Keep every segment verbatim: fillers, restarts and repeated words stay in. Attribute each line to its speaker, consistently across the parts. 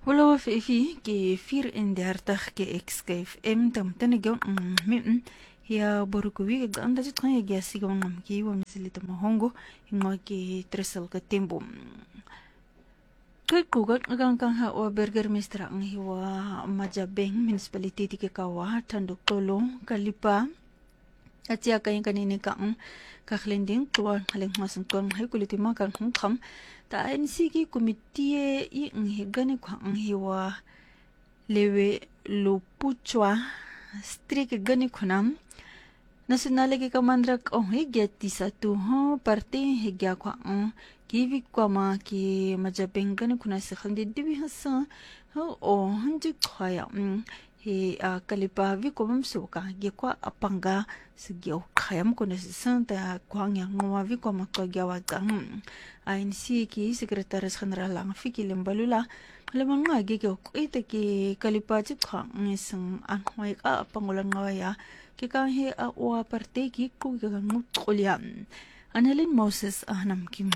Speaker 1: Hallo Fifi, ke vierendertig ke X K F M tam tanigaw mm hiya borukuwi ga anda jit kan ya sigaw nam ki wa misilita mahongo hingo ke tresel ka tembo. Kay kugat agang kang ha o burgermestra ang hiwa Majabeng municipality ke kawa tandok tolo kalipa at siya kayong kanini kaang kaklending tuwa haling masang tuwang hay kulitima kang hungkam taan sige komitie i ang higani kwa ang hiwa lewe lupuchwa strik gani kunam nasionalagi kamandrak oh higya ti satu ho parte higya kwa ang kiwi kwa ma ki Majabeng gani kuna sa khandi diwi hasa ho o hanji khaya he kalipa vi ko mam so ka ge kwa apanga sigyo khayam ko na santa kwang yang ngwa vi ko makto gyawa tang ain si ki sekretaris general lang fikilim balula lamang nga ge ko ite ki kalipa chi khang isang an hoy ka pangulan ngawaya ki ka he a wa parte ki ku ga ngut qulyan Annalyn Moses ahnam kim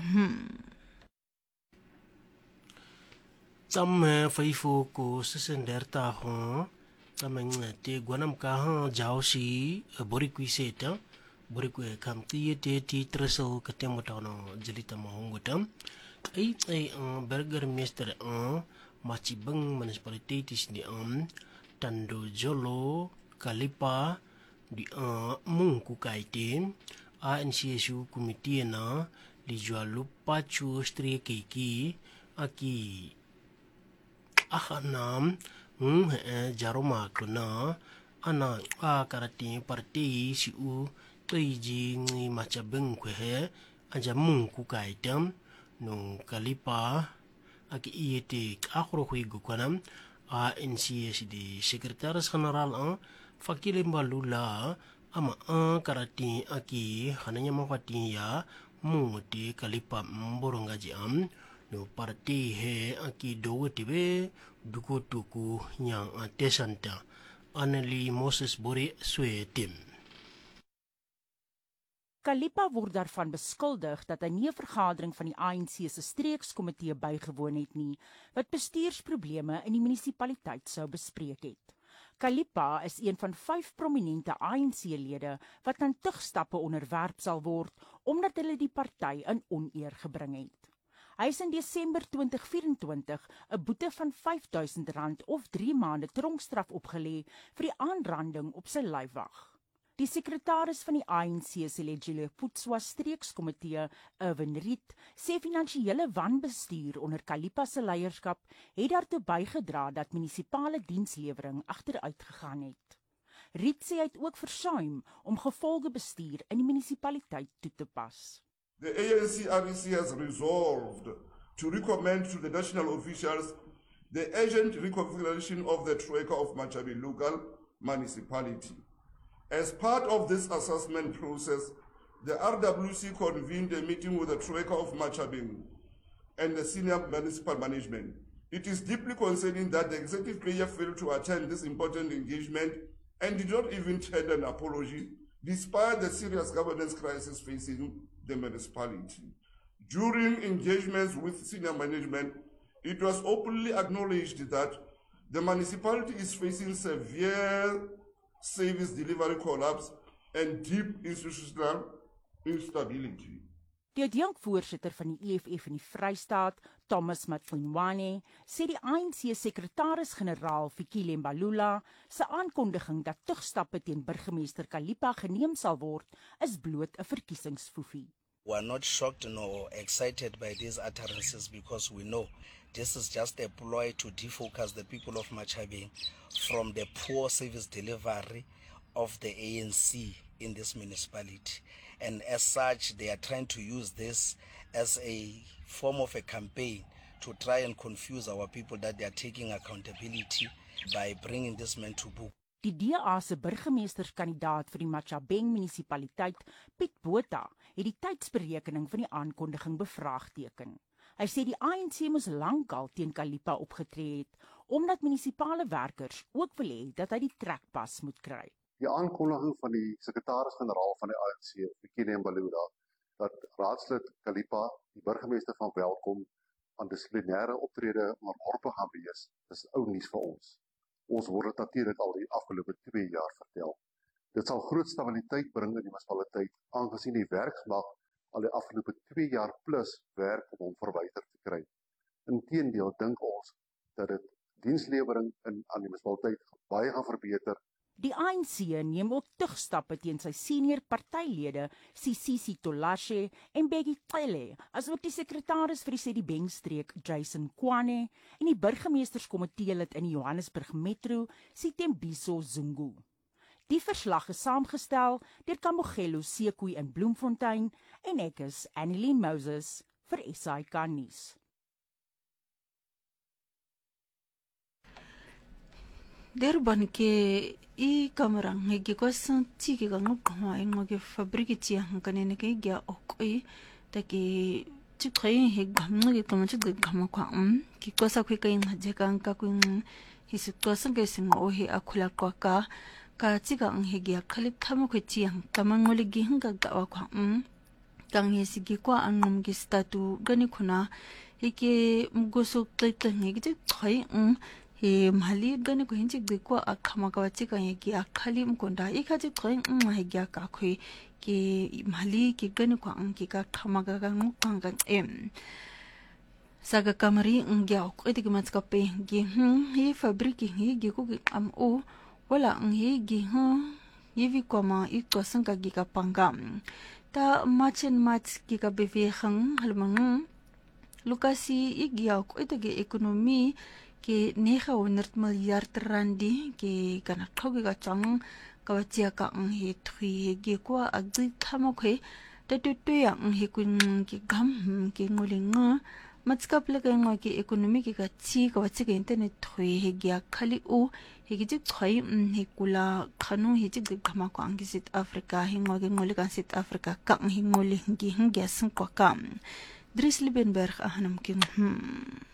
Speaker 2: Tam faifu ko sesenderta ho tamang te guanam ka ha jao si borikui seta borikui kam ti te ti tresel katemo tano jelita mahongotam ai ai burger mister a Majabeng municipality ni am tando jolo kalipa di a mungku kaitin a N C S U committee na li lupa chu stri kiki aki ahanam Hmm, eh, jaroma klona ana a karati parti si u toiji ni Majabeng kwe he anja mungku kaitam no kalipa aki iete akro hui gukanam a N C S di sekretaris general a fakile balula ama a karati aki hananya mawati ya mungti kalipa mborongaji am no parti he aki dogo tibe duku tuku yang tesanta Anneli Moses Bore Sweetim.
Speaker 3: Kalipa word daarvan beskuldig dat hy nie 'n vergadering van die A N C se streekskomitee bygewoon het nie, wat bestuursprobleme in die munisipaliteit sou bespreek het. Kalipa is een van vyf prominente A N C-lede wat aan tugstappe onderwerp sal word omdat hulle die party in oneer gebring het. Hy is in Desember twintig vyf-en-twintig 'n boete van vyf duisend rand of drie maande tronkstraf opgelê vir die aanranding op sy lyfwag. Die sekretaris van die A N C se Legileputswa streekskomitee, Irwin Riet, sê finansiële wanbestuur onder Kalipa se leierskap het daartoe bygedra dat munisipale dienslewering agteruit gegaan het. Riet sê hy het ook versuim om gevolgebestuur in die munisipaliteit toe te pas.
Speaker 4: The A N C R E C has resolved to recommend to the national officials the urgent reconfiguration of the Troika of Majabeng local municipality. As part of this assessment process, the R W C convened a meeting with the Troika of Majabeng and the senior municipal management. It is deeply concerning that the executive mayor failed to attend this important engagement and did not even tender an apology, despite the serious governance crisis facing the municipality. During engagements with senior management, it was openly acknowledged that the municipality is facing severe service delivery collapse and deep institutional instability.
Speaker 3: Die adjunkvoorsitter van die E F F in die Vrystaat, Thomas Matlinwane, sê die A N C sekretaris-generaal Fikile Mbalula se aankondiging dat tugstappe teen burgemeester Kalipa geneem sal word, is bloot 'n verkiesingsfoefie.
Speaker 5: We are not shocked nor excited by these utterances because we know this is just a ploy to defocus the people of Majabeng from the poor service delivery of the A N C in this municipality. And as such, they are trying to use this as a form of a campaign to try and confuse our people that they are taking accountability by bringing this man to book.
Speaker 3: Die D A se burgemeesterskandidaat vir die Majabeng munisipaliteit, Piet Botha, het die tydsberekening van die aankondiging bevraagteken. Hy sê die A N C moes lankal teen Kalipa opgetree het, omdat munisipale werkers ook wil hê dat hy die trekpas moet kry.
Speaker 6: Die aankondiging van die sekretaris-generaal van die A N C, Fikile Mbalula, dat raadslid Kalipa die burgemeester van Welkom aan dissiplinêre optrede onderworpe gaan wees, is ou nuus vir ons. Ons word dit natuurlik al die afgelope twee jaar vertel. Dit sal groot stabiliteit bring in die munisipaliteit, aangesien die werksmag al die afgelope twee jaar plus werk om hom verwyder te kry. Inteendeel dink ons dat dit dienslewering in aan die munisipaliteit baie gaan verbeter.
Speaker 3: Die A N C neem ook tugstappe teen sy senior partylede, Sisisi Tolashe en Bheki Cele, asook die sekretaris vir die Sedibeng-streek, Jason Kwane, en die burgemeesterskomitee lid in die Johannesburg Metro, Sitembiso Zungu. Die verslag is saamgestel deur Kamogelo Sekoe in Bloemfontein en ek is Annelien Moses vir S A I K nuus.
Speaker 1: Durban ke I kamerang hegi kwasan tiki ka ngokama ingo ke fabriki tia kanene ke gya okoi taki chikhayi he gamno ke kama chik gama kwa um ki kwasa kwe ka inga jeka anka kwe hisi kwasan ke singa ohe akula kwa ka ka tika ang hegi akali kama kwe tia kama ngole gi hinga gawa kwa um kang hisi gi kwa angum ki statu gani kuna hiki mgoso klikla hegi chikhayi um he mali gani ko hinchi gikwa akhama ka wachika yegi akhali mkonda ikhaji khoing ngwa hegya ka khoi ke mali ki gani ko anki ka khama ka ka ngukanga em saga kamari ngya ko eti matska pe gi hm he fabriki he gi ko am o wala ngi gi hm yevi koma ikto sanga gi ka pangam ta machen mach gi ka bewegung halmang lukasi igya ko eti ge ekonomi ke negenhonderd miljard randi ke kana thogi ga chang ka wachia ka ang he thui ge kwa agzi thama khe ta tu tu ya ang he kun ke gam ke ngolinga matska ple ka ngo ke economy ke ka chi ka wachi ke internet thui he ge khali u he ge ji chhai he kula khanu he ji ge khama ko ang South Africa he ngo ge ngoli ka South Africa ka he ngoli ge hing ge sing ko kam Dries Liebenberg ahanam king hmm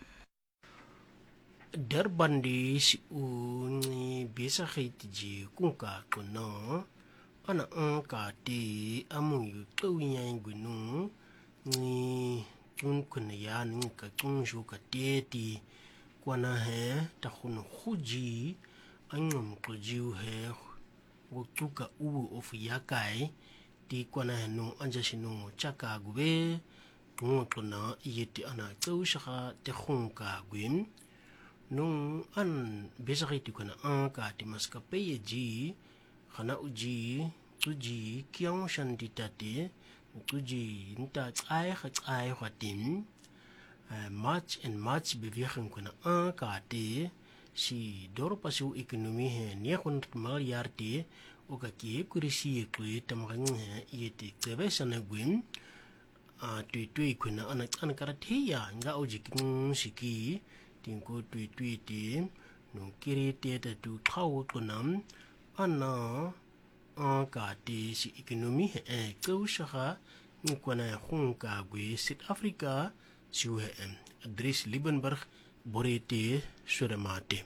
Speaker 2: Durban di si ungi bisa khitiji kunka kono ana anka ti amung yu tawnya ngunu ni kun kun ya ni ka kun shu ka teti kwana he ta khun khuji angum ko jiu he wo tuka u of yakai ti kwana he no anja shinu chaka gube ngo tona yeti ana tsaw shaka te khunka gwin nung an besakiti ko na ang kati mas kapaya ji kana uji tuji kiyang shanditate tuji nta tsai khatsai khatim much and much bewegen ko na ang kati si doro pasu ekonomi he ne kon miljard o ka ki kurisi ko tamang he yeti tsebe sana gwin a tui tui ko na anak an karatheya nga uji king siki tingko tui tui ti no kiri te ta tu khau to nam ana a ka ti si ekonomi e ko sha ni ko na khung ka gwe South Africa su he Dries Liebenberg borete suremate.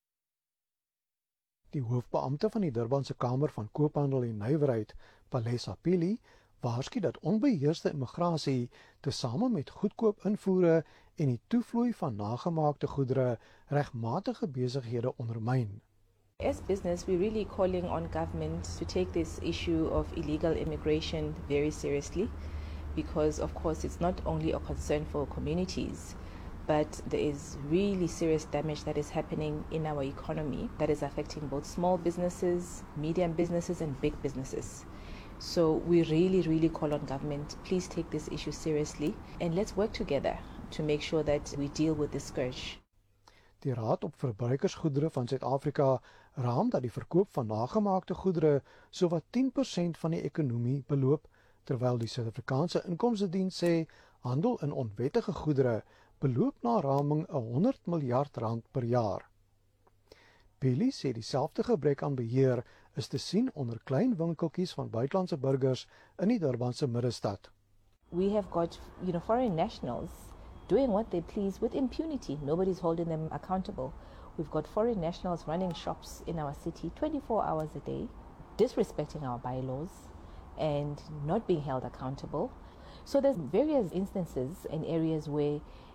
Speaker 7: Die hoofbeampte van die Durbanse Kamer van Koophandel en Nywerheid, Palesa Pili, waarsku dat onbeheerste immigrasie tesame met goedkoop invoere en die toevloei van nagemaakte goedere regmatige besighede ondermyn.
Speaker 8: As business, we're really calling on government to take this issue of illegal immigration very seriously, because of course it's not only a concern for communities, but there is really serious damage that is happening in our economy that is affecting both small businesses, medium businesses and big businesses. So we really, really call on government, please take this issue seriously and let's work together to make sure that we deal with this scourge.
Speaker 7: Die Raad op Verbruikersgoedere van Suid-Afrika raam dat die verkoop van nagemaakte goedere sowat tien persent van die ekonomie beloop, terwyl die Suid-Afrikaanse Inkomstediens sê handel in onwettige goedere beloop na raming honderd miljard rand per jaar. Pili sê dieselfde gebrek aan beheer is te sien onder klein winkeltjies van buitelandse burgers in die Durbanse middestad.
Speaker 8: We have got, you know, foreign nationals doing what they please with impunity. Nobody's holding them accountable. We've got foreign nationals running shops in our city twenty-four hours a day, disrespecting our bylaws and not being held accountable. So there's various instances and areas where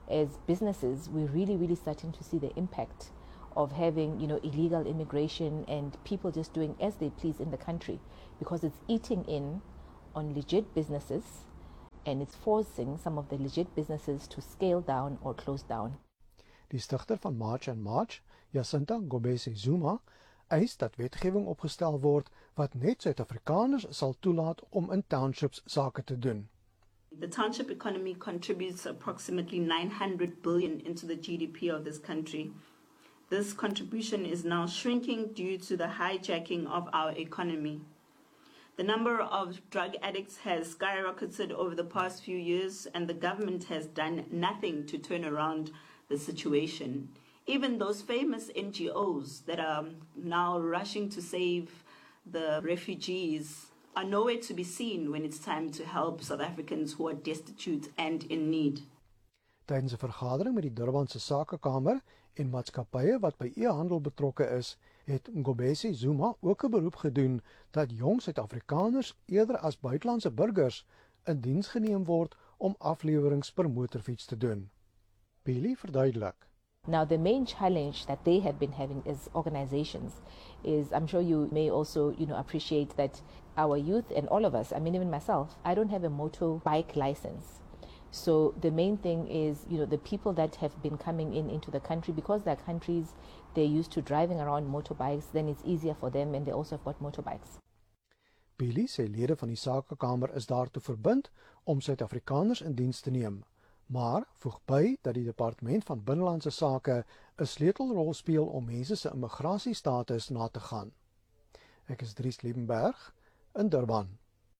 Speaker 8: as businesses, we're really, really starting to see the impact of having, you know, illegal immigration and people just doing as they please in the country, because it's eating in on legit businesses and it's forcing some of the legit businesses to scale down or close down.
Speaker 7: Die stigter van March and March, Jacinta Ngobese Zuma, eis dat wetgewing opgestel word wat net Suid-Afrikaners sal toelaat om in townships sake te doen.
Speaker 9: The township economy contributes approximately nine hundred billion into the G D P of this country. This contribution is now shrinking due to the hijacking of our economy. The number of drug addicts has skyrocketed over the past few years, and the government has done nothing to turn around the situation. Even those famous N G Os that are now rushing to save the refugees are nowhere to be seen when it's time to help South Africans who are destitute and in need.
Speaker 7: Tydens 'n vergadering met die Durbanse Sakekamer en maatskappye wat by e-handel betrokke is, het Ngobese Zuma ook 'n beroep gedoen dat jong Suid-Afrikaners eerder as buitelandse burgers in diens geneem word om aflewerings per motorfiets te doen. Pili verduidelik.
Speaker 8: Now, the main challenge that they have been having as organizations is, I'm sure you may also, you know, appreciate that our youth and all of us, I mean, even myself, I don't have a motorbike license. So the main thing is, you know, the people that have been coming in into the country, because their countries, they're used to driving around motorbikes, then it's easier for them and they also have got motorbikes.
Speaker 7: Pili sê lede van die Sakekamer is daartoe verbind om Suid-Afrikaners in diens te neem. Maar voeg by dat die Departement van Binnelandse Sake 'n sleutelrol speel om mense se immigrasiestatus na te gaan. Ek is Dries Liebenberg in Durban.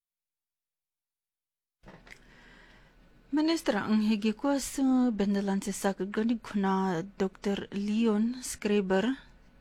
Speaker 1: Minister Anghegekwa se Binnelandse Sake gani kuna Doctor Leon Schreiber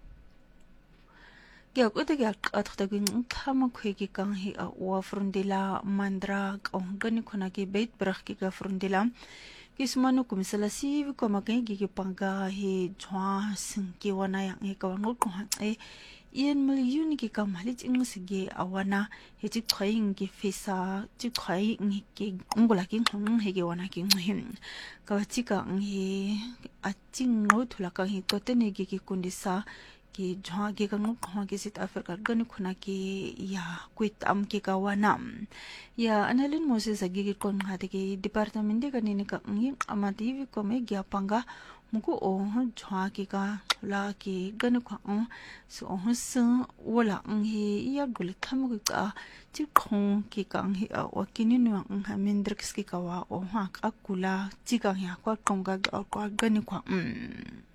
Speaker 1: Ge ko te ga qatkhta ging khama khweki kang hi a wa frundela mandra on gani kuna ke beit brag ke ga frundela ke smanu kumisala siv ko makai ge ke panga hi jwa sing ke wana yang e ka ngol ko e yen million ke ka mali ting sige awana he ti khaying ke fesa ti khaying ke ngola ke ngong he ge wana ke nghin ka ti ka ngi a ting no thula ka hi to te ne ge ke kundisa ki jwa ge ka ngok khwa ke South Africa gani khuna ke ya kwit am ke ka wana ya analin moses agi ke kon ngate ke department de kani ne ka ngi amati vi ko me gya panga muko o jwa ke ka la ke gani khwa on so on se wala ngi ya gul tham ko ka ti khong ke ka ngi a wa kini no ang ha mendrix ke ka wa o ha ka kula ti ka ya kwa konga ka gani khwa mm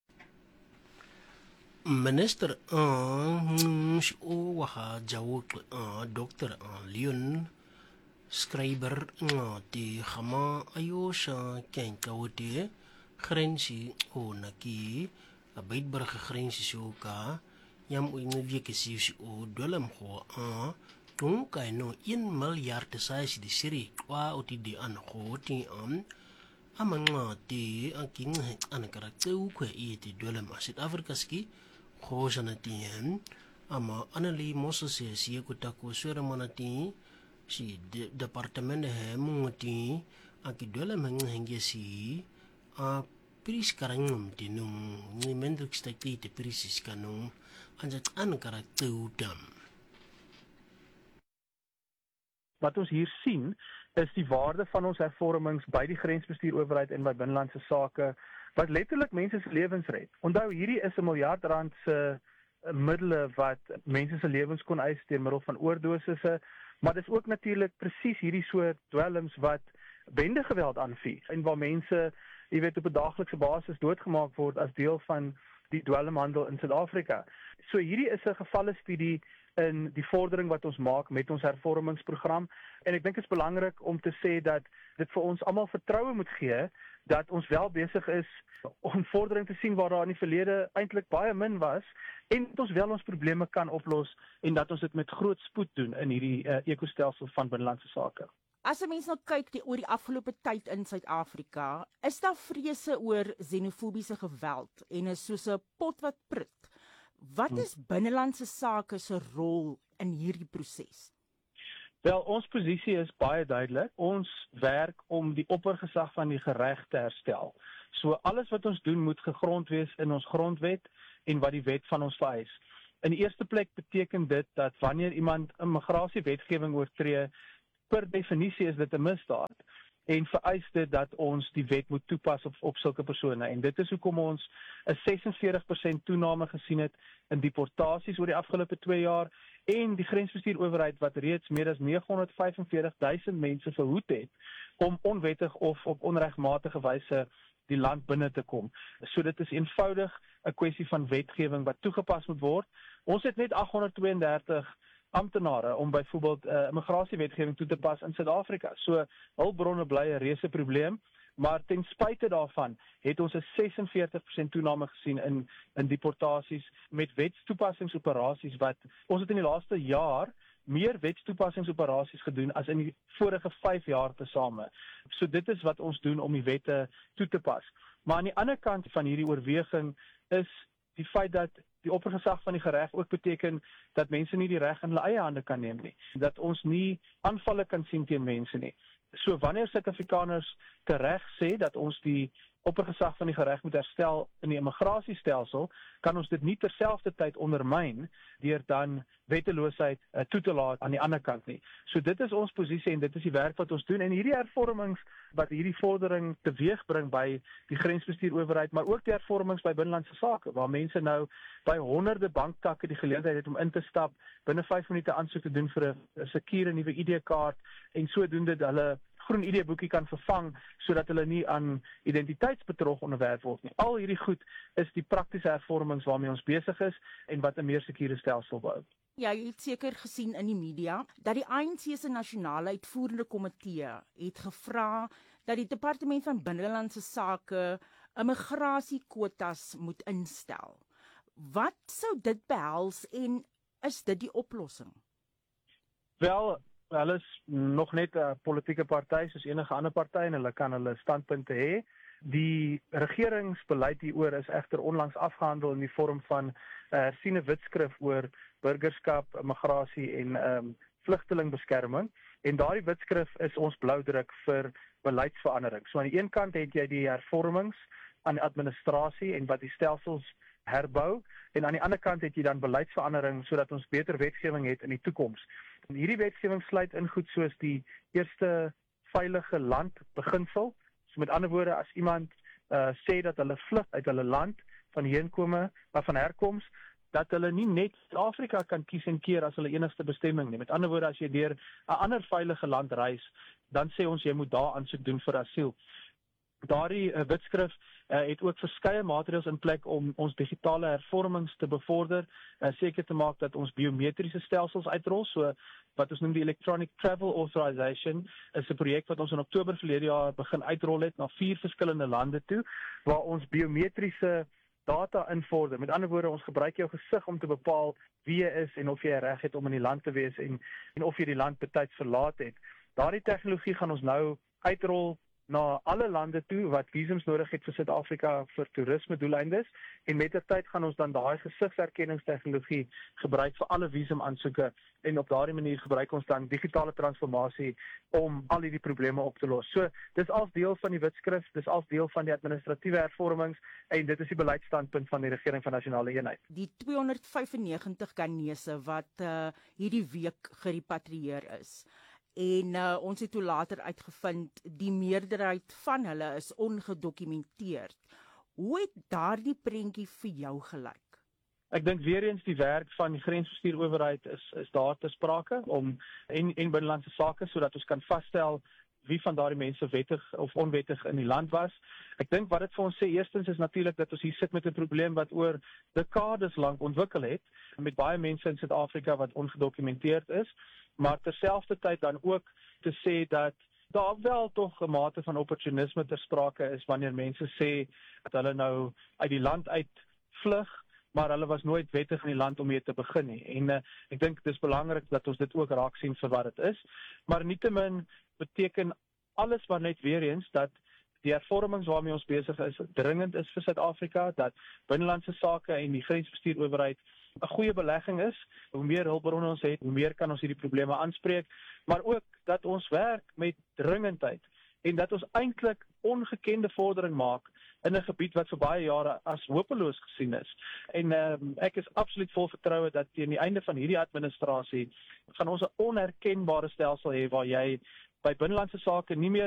Speaker 2: Minister uh, o waha jawuk uh, Doctor uh, Leon Schreiber uh, di khama ayo sa ken kawte grensi o naki abait bar grensi so ka yam o ngi ke si o dolam ho a tung kai no in miljard sai di siri kwa o ti di an ho ti am amanga ti aking an karakter ko e ti dolam asit Afrika ski Khosa na tiyan, ama anali mosa siya siya kutako swera manati si departement he mungati aki dola manghengi si a pris karangum tinung ni mendrik stakti te prisis kanung anjat an karakter udam.
Speaker 10: Wat ons hier sien is die waarde van ons hervormings by die grensbestuurowerheid en by binnelandse sake wat letterlik mense se lewens red. Onthou, hierdie is 'n miljard rand se middele wat mense se lewens kon eis deur middel van oordosisse, maar dis ook natuurlik presies hierdie soort dwelms wat bendegeweld aanvuur en waar mense, jy weet, op 'n daaglikse basis doodgemaak word as deel van die dwelmhandel in Suid-Afrika. So hierdie is 'n gevalle studie in die vordering wat ons maak met ons hervormingsprogram en ek dink dit is belangrik om te sê dat dit vir ons almal vertroue moet gee dat ons wel besig is om vordering te sien waar daar in die verlede eintlik baie min was en dat ons wel ons probleme kan oplos en dat ons dit met groot spoed doen in hierdie uh, ekostelsel van binnelandse sake.
Speaker 3: As 'n mens nou kyk die, oor die afgelope tyd in Suid-Afrika, is daar vrese oor xenofobiese geweld en is soos 'n pot wat prut. Wat is binnelandse sake se rol in hierdie proses?
Speaker 10: Wel, ons posisie is baie duidelik. Ons werk om die oppergesag van die reg te herstel. So alles wat ons doen moet gegrond wees in ons grondwet en wat die wet van ons vereis. In die eerste plek beteken dit dat wanneer iemand immigrasiewetgewing oortree, per definisie is dit 'n misdaad en vereis dit dat ons die wet moet toepas op, op sulke persone. En dit is hoekom ons 'n ses en veertig persent toename gesien het in deportasies oor die afgelope twee jaar en die grensbestuurowerheid wat reeds meer as neghonderd vyf en veertig duisend mense verhoed het om onwettig of op onregmatige wyse die land binne te kom. So dit is eenvoudig 'n kwessie van wetgewing wat toegepas moet word. Ons het net aghonderd twee en dertig amptenare om byvoorbeeld uh, immigrasiewetgewing toe te pas in Suid-Afrika. So hulpbronne bly 'n reuse probleem, maar ten spyte daarvan het ons 'n ses en veertig persent toename gesien in in deportasies met wetstoepassingsoperasies wat ons het in die laaste jaar meer wetstoepassingsoperasies gedoen as in die vorige vyf jaar tesame. So dit is wat ons doen om die wette toe te pas. Maar aan die ander kant van hierdie oorweging is die feit dat die oppergesag van die reg ook beteken dat mense nie die reg in hulle eie hande kan neem nie. Dat ons nie aanvalle kan sien teen mense nie. So wanneer Suid-Afrikaners tereg sê dat ons die oppergesag van die reg moet herstel in die immigrasiestelsel, kan ons dit nie terselfdertyd ondermyn deur dan wetteloosheid uh, toe te laat aan die ander kant nie. So dit is ons posisie en dit is die werk wat ons doen en hierdie hervormings wat hierdie vordering teweegbring by die grensbestuurowerheid, maar ook die hervormings by binnelandse sake waar mense nou by honderde banktakke die geleentheid het om in te stap, binne vyf minute aansoek te doen vir 'n sekure nuwe I D-kaart en sodoende dat hulle groen I D-boekie kan vervang sodat hulle nie aan identiteitsbedrog onderwerf word nie. Al hierdie goed is die praktiese hervormings waarmee ons besig is en wat 'n meer sekure stelsel bou.
Speaker 3: Ja, jy het seker gesien in die media dat die A N C se nasionale uitvoerende komitee het gevra dat die departement van binnelandse sake immigrasiekwotas moet instel. Wat sou dit behels en is dit die oplossing?
Speaker 10: Wel, hulle is nog net 'n politieke party soos enige ander party en hulle kan hulle standpunte hê. Die regeringsbeleid hieroor is egter onlangs afgehandel in die vorm van 'n uh, hersiene wetskrif oor burgerskap, immigrasie en um, vlugtelingbeskerming. En daardie wetskrif is ons bloudruk vir beleidsverandering. So aan die een kant het jy die hervormings aan die administrasie en wat die stelsels herbou en aan die ander kant het jy dan beleidsverandering sodat ons beter wetgewing het in die toekoms. En hierdie wetgewing sluit in goed soos die eerste veilige land beginsel. So met ander woorde, as iemand uh, sê dat hulle vlug uit hulle land van heenkome, maar van herkoms, dat hulle nie net Suid-Afrika kan kies en keer as hulle enigste bestemming nie. Met ander woorde, as jy deur 'n ander veilige land reis, dan sê ons jy moet daar aansoek doen vir asiel. Daardie uh, wetskrif uh, het ook verskeie maatreëls in plek om ons digitale hervormings te bevorder, uh, seker te maak dat ons biometriese stelsels uitrol, so wat ons noem die Electronic Travel Authorization, is 'n projek wat ons in Oktober verlede jaar begin uitrol het na vier verskillende lande toe, waar ons biometriese data invorder. Met ander woorde, ons gebruik jou gesig om te bepaal wie jy is en of jy reg het om in die land te wees en, en of jy die land betyds verlaat het. Daardie tegnologie gaan ons nou uitrol na alle lande toe wat visums nodig het vir Suid-Afrika vir toerisme doeleindes en met die tyd gaan ons dan daai gesigserkenningstegnologie gebruik vir alle visumaansoeke en op daardie manier gebruik ons dan digitale transformasie om al hierdie probleme op te los. So dis als deel van die wetskrif, dis als deel van die administratiewe hervormings en dit is die beleidsstandpunt van die regering van nasionale eenheid.
Speaker 3: Die tweehonderd vyfennegentig Ghanese wat uh, hierdie week gerepatrieer is. En uh, ons het toe later uitgevind die meerderheid van hulle is ongedokumenteerd. Hoe het daardie prentjie vir jou gelyk?
Speaker 10: Ek dink weer eens die werk van die grensbestuurowerheid is is daar te sprake om en en binnelandse sake sodat ons kan vasstel wie van daardie mense wettig of onwettig in die land was. Ek dink wat dit vir ons sê eerstens is natuurlik dat ons hier sit met 'n probleem wat oor dekades lank ontwikkel het met baie mense in Suid-Afrika wat ongedokumenteerd is, maar terselfdertyd dan ook te sê dat daar wel tog 'n mate van opportunisme ter sprake is wanneer mense sê dat hulle nou uit die land uit vlug, maar hulle was nooit wettig in die land om mee te begin nie. En uh, ek dink dis belangrik dat ons dit ook raak sien vir wat dit is. Maar nietemin beteken alles maar net weer eens dat die hervormings waarmee ons besig is dringend is vir Suid-Afrika, dat binnelandse sake en die grensbestuurowerheid 'n goeie belegging is. Hoe meer hulpbronne ons het, hoe meer kan ons hierdie probleme aanspreek, maar ook dat ons werk met dringendheid en dat ons eintlik ongekende vordering maak in 'n gebied wat vir baie jare as hopeloos gesien is. En um, ek is absoluut vol vertroue dat teen die einde van hierdie administrasie gaan ons 'n onherkenbare stelsel hê waar jy by binnelandse sake nie meer